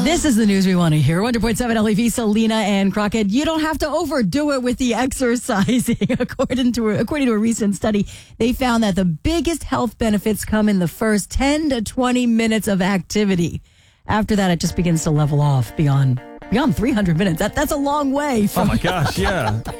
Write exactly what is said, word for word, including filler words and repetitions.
This is the news we want to hear. one hundred point seven L E V, Selena and Crockett. You don't have to overdo it with the exercising. According to, according to a recent study, they found that the biggest health benefits come in the first ten to twenty minutes of activity. After that, it just begins to level off beyond beyond three hundred minutes. That, that's a long way from... Oh, my gosh, yeah.